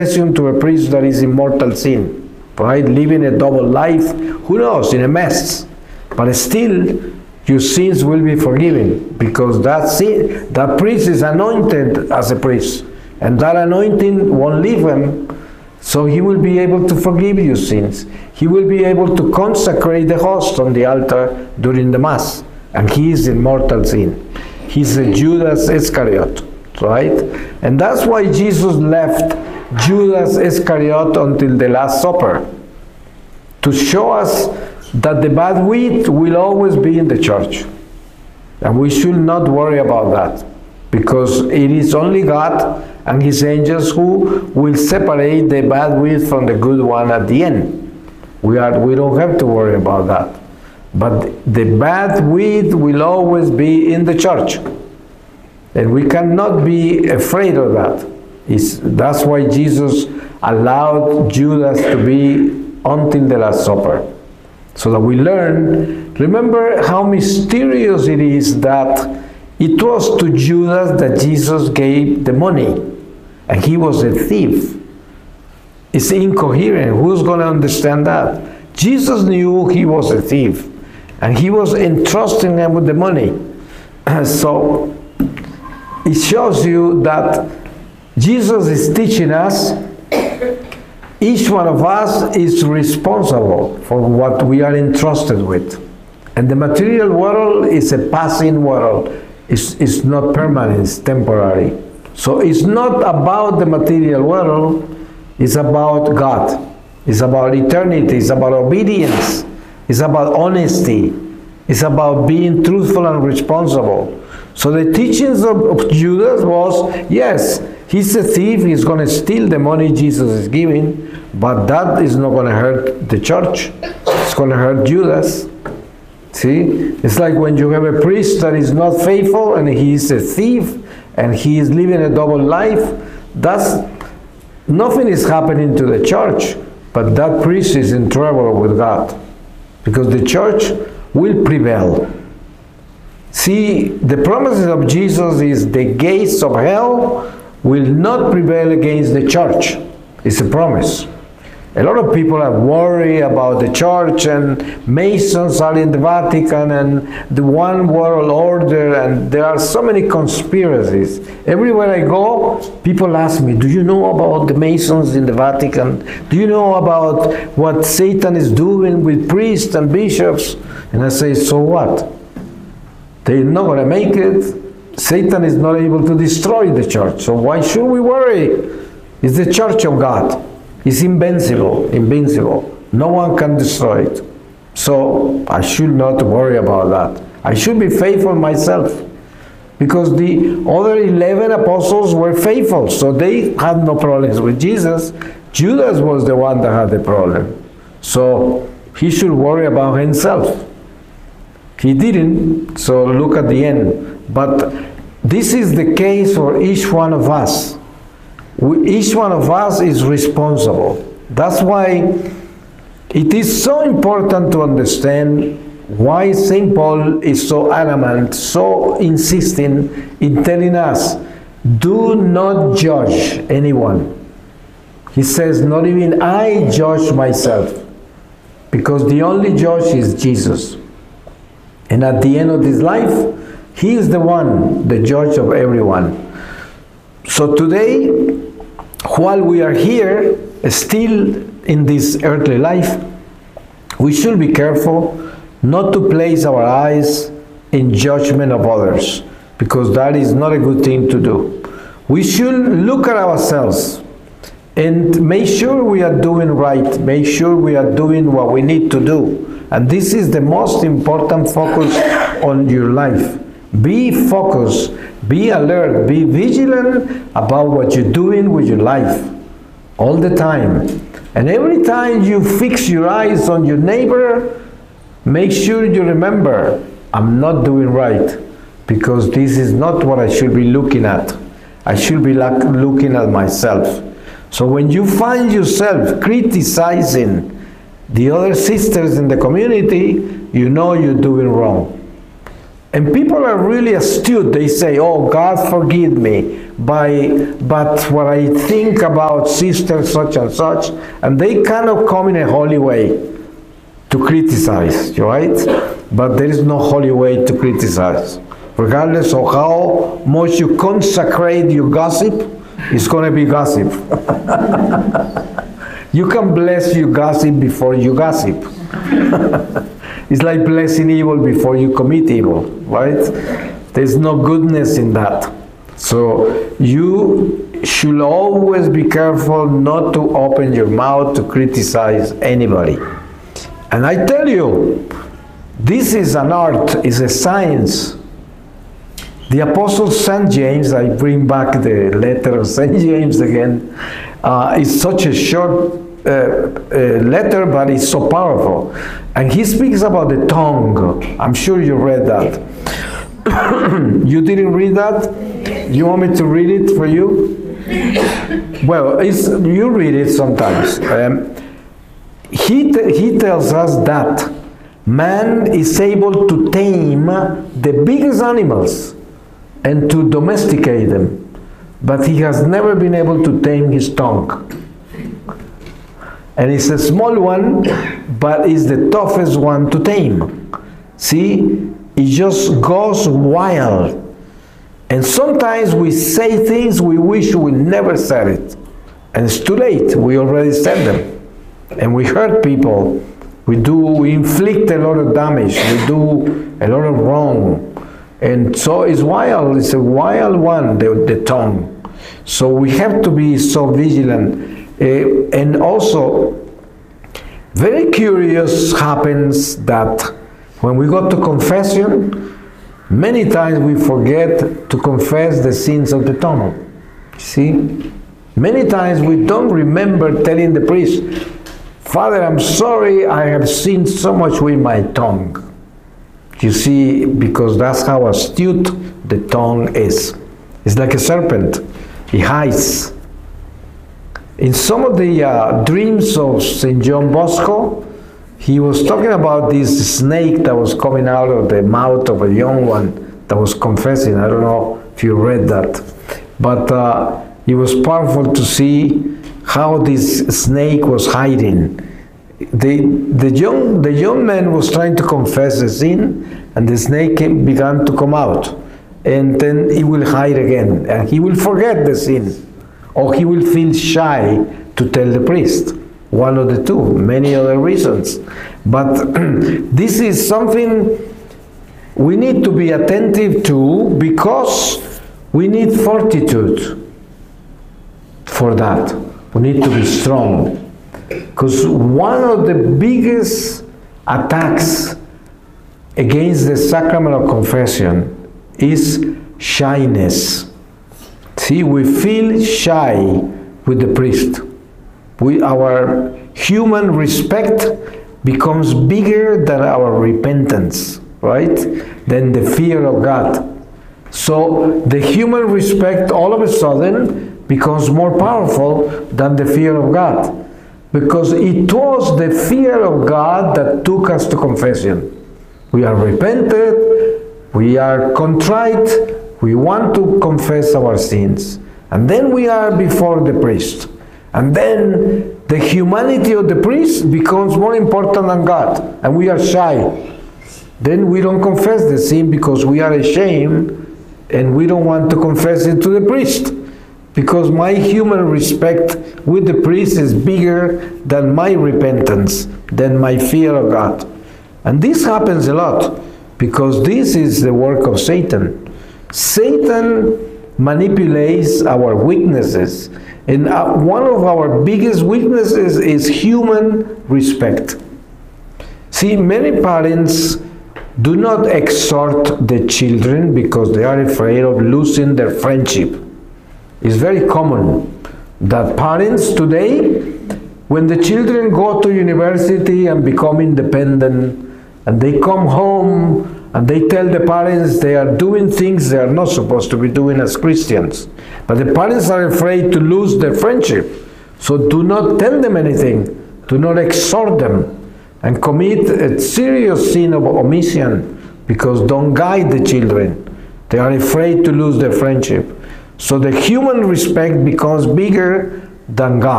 to a priest that is in mortal sin, right? Living a double life, who knows, in a mess. But still, your sins will be forgiven, because that priest is anointed as a priest, and that anointing won't leave him, so he will be able to forgive your sins. He will be able to consecrate the host on the altar during the Mass, and he is in mortal sin. He's a Judas Iscariot, right? And that's why Jesus left Judas Iscariot until the Last Supper, to show us that the bad wheat will always be in the church. And we should not worry about that, because it is only God and His angels who will separate the bad wheat from the good one at the end. We don't have to worry about that. But the bad wheat will always be in the church. And we cannot be afraid of that. That's why Jesus allowed Judas to be until the Last Supper, so that we learn. Remember how mysterious it is that it was to Judas that Jesus gave the money, and he was a thief. It's incoherent. Who's going to understand that? Jesus knew he was a thief, and he was entrusting him with the money. So it shows you that Jesus is teaching us each one of us is responsible for what we are entrusted with. And the material world is a passing world. It's not permanent, it's temporary. So it's not about the material world, it's about God. It's about eternity, it's about obedience, it's about honesty, it's about being truthful and responsible. So the teachings of Judas was, yes, he's a thief, he's going to steal the money Jesus is giving, but that is not going to hurt the church. It's going to hurt Judas. See? It's like when you have a priest that is not faithful and he is a thief and he is living a double life, nothing is happening to the church, but that priest is in trouble with God, because the church will prevail. See, the promises of Jesus is the gates of hell will not prevail against the church. It's a promise. A lot of people are worried about the church, and Masons are in the Vatican, and the one world order, and there are so many conspiracies. Everywhere I go, people ask me, do you know about the Masons in the Vatican? Do you know about what Satan is doing with priests and bishops? And I say, so what? They're not going to make it. Satan is not able to destroy the church, so why should we worry? It's the church of God. It's invincible. No one can destroy it. So I should not worry about that. I should be faithful myself, because the other 11 apostles were faithful, so they had no problems with Jesus. Judas was the one that had the problem. So he should worry about himself. He didn't, so look at the end. But this is the case for each one of us. Each one of us is responsible. That's why it is so important to understand why St. Paul is so adamant, so insisting in telling us, do not judge anyone. He says, not even I judge myself, because the only judge is Jesus. And at the end of this life, He is the one, the judge of everyone. So today, while we are here, still in this earthly life, we should be careful not to place our eyes in judgment of others, because that is not a good thing to do. We should look at ourselves and make sure we are doing right, make sure we are doing what we need to do. And this is the most important focus on your life. Be focused, be alert, be vigilant about what you're doing with your life all the time. And every time you fix your eyes on your neighbor, make sure you remember, I'm not doing right, because this is not what I should be looking at. I should be looking at myself. So when you find yourself criticizing the other sisters in the community, you know you're doing wrong. And people are really astute. They say, oh, God forgive me. but what I think about sister such and such, and they kind of come in a holy way to criticize, right? But there is no holy way to criticize. Regardless of how much you consecrate your gossip, it's going to be gossip. You can bless your gossip before you gossip. It's like blessing evil before you commit evil, right? There's no goodness in that. So you should always be careful not to open your mouth to criticize anybody. And I tell you, this is an art, it's a science. The Apostle St. James, I bring back the letter of St. James again, it's such a short letter, but it's so powerful. And he speaks about the tongue. I'm sure you read that. You didn't read that? You want me to read it for you? Well, you read it sometimes. He tells us that man is able to tame the biggest animals and to domesticate them, but he has never been able to tame his tongue. And it's a small one, but it's the toughest one to tame. See, it just goes wild. And sometimes we say things we wish we never said it. And it's too late, we already said them. And we hurt people, we inflict a lot of damage, we do a lot of wrong. And so it's wild, it's a wild one, the tongue. So we have to be so vigilant. And also, very curious happens that when we go to confession, many times we forget to confess the sins of the tongue. See? Many times we don't remember telling the priest, Father, I'm sorry, I have sinned so much with my tongue. You see, because that's how astute the tongue is. It's like a serpent. It hides. In some of the dreams of St. John Bosco, he was talking about this snake that was coming out of the mouth of a young one that was confessing. I don't know if you read that. But it was powerful to see how this snake was hiding. The young man was trying to confess a sin, and the snake began to come out. And then he will hide again, and he will forget the sin. Or he will feel shy to tell the priest. One of the two, many other reasons. But this is something we need to be attentive to, because we need fortitude for that. We need to be strong. Because one of the biggest attacks against the sacrament of confession is shyness. See, we feel shy with the priest. Our human respect becomes bigger than our repentance, right? Than the fear of God. So the human respect all of a sudden becomes more powerful than the fear of God. Because it was the fear of God that took us to confession. We are repented, we are contrite, we want to confess our sins. And then we are before the priest. And then the humanity of the priest becomes more important than God. And we are shy. Then we don't confess the sin because we are ashamed and we don't want to confess it to the priest. Because my human respect with the priest is bigger than my repentance, than my fear of God. And this happens a lot because this is the work of Satan. Satan manipulates our weaknesses, and one of our biggest weaknesses is human respect. See, many parents do not exhort the children because they are afraid of losing their friendship. It's very common that parents today, when the children go to university and become independent, and they come home and they tell the parents they are doing things they are not supposed to be doing as Christians. But the parents are afraid to lose their friendship. So do not tell them anything. Do not exhort them. And commit a serious sin of omission, because don't guide the children. They are afraid to lose their friendship. So the human respect becomes bigger than God.